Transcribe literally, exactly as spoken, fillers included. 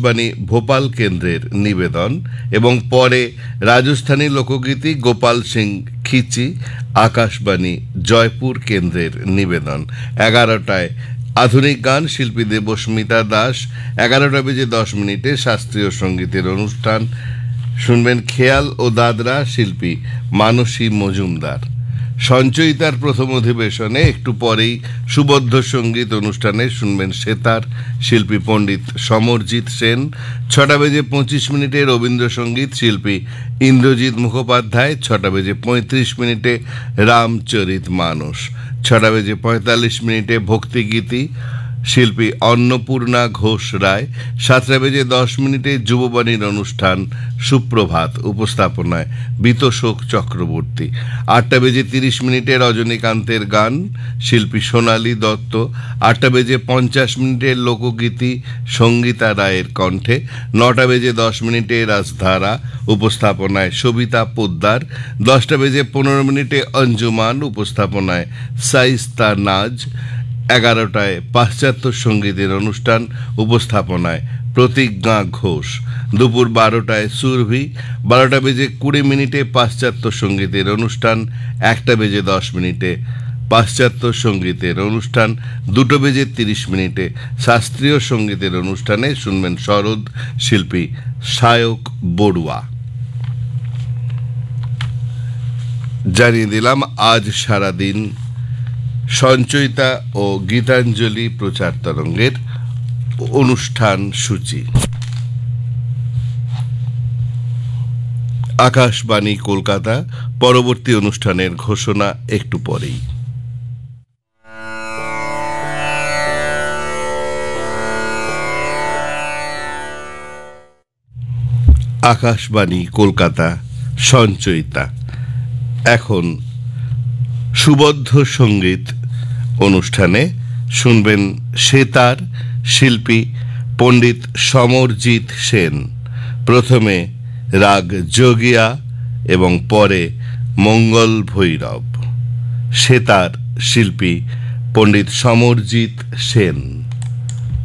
আকাশবাণী ভোপাল কেন্দ্রের নিবেদন এবং পরে রাজস্থানী লোকগীতি গোপাল সিং খিচি আকাশবাণী জয়পুর কেন্দ্রের নিবেদন। এগারোটায় আধুনিক গান, শিল্পী দেবস্মিতা দাস। এগারোটা বেজে দশ মিনিটে শাস্ত্রীয় সঙ্গীতের অনুষ্ঠান শুনবেন খেয়াল ও দাদরা, শিল্পী মানসী মজুমদার। সঞ্চয়িতার প্রথম অধিবেশনে একটু পরেই সুবদ্ধ সঙ্গীত অনুষ্ঠানে শুনবেন সেতার, শিল্পী পণ্ডিত সমরজিৎ সেন। ছটা বেজে পঁচিশ মিনিটে রবীন্দ্রসঙ্গীত, শিল্পী ইন্দ্রজিৎ মুখোপাধ্যায়। ছটা বেজে পঁয়ত্রিশ মিনিটে রামচরিত মানস। ছটা বেজে পঁয়তাল্লিশ মিনিটে ভক্তিগীতি, শিল্পী অন্নপূর্ণা ঘোষ রায়। সাতটা বেজে দশ মিনিটে যুববাণীর অনুষ্ঠান সুপ্রভাত, উপস্থাপনায় বিতোষক চক্রবর্তী। আটটা বেজে তিরিশ মিনিটে রজনীকান্তের গান, শিল্পী সোনালী দত্ত। আটটা বেজে পঞ্চাশ মিনিটের লোকগীতি সঙ্গীতা রায়ের কণ্ঠে। নটা বেজে দশ মিনিটে রাজধারা, উপস্থাপনায় সবিতা পোদ্দার। দশটা বেজে পনেরো মিনিটে অঞ্জুমান, উপস্থাপনায় সাইস্তা নাজ। এগারোটায় পাশ্চাত্য সঙ্গীতের অনুষ্ঠান, উপস্থাপনায় প্রতিজ্ঞা ঘোষ। দুপুর বারোটায় সুরভি। বারোটা বেজে কুড়ি মিনিটে পাশ্চাত্য সঙ্গীতের অনুষ্ঠান। একটা বেজে দশ মিনিটে পাশ্চাত্য সঙ্গীতের অনুষ্ঠান। দুটো বেজে তিরিশ মিনিটে শাস্ত্রীয় সঙ্গীতের অনুষ্ঠানে শুনবেন সরোদ, শিল্পী সায়ক বড়ুয়া। জানিয়ে দিলাম আজ সারাদিন সঞ্চয়িতা ও গীতাঞ্জলি প্রচার তরঙ্গের অনুষ্ঠান সূচি। আকাশবাণী কলকাতা, পরবর্তী অনুষ্ঠানের ঘোষণা একটু পরেই। আকাশবাণী কলকাতা, সঞ্চয়িতা। এখন সুবদ্ধ সঙ্গীত অনুষ্ঠানে শুনবেন সেতার, শিল্পী পণ্ডিত সমরজিৎ সেন। প্রথমে রাগ যোগিয়া এবং পরে মঙ্গল ভৈরব। সেতার, শিল্পী পণ্ডিত সমরজিৎ সেন।